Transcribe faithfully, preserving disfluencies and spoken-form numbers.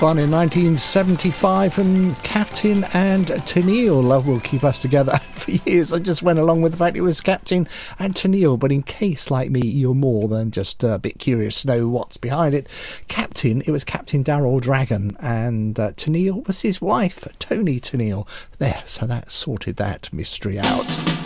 one in nineteen seventy-five, and Captain and Tennille. Love will keep us together. For years I just went along with the fact it was Captain and Tennille, but in case, like me, you're more than just a bit curious to know what's behind it, Captain, it was Captain Darrell Dragon, and uh, Tennille was his wife, Toni Tennille. There, so that sorted that mystery out.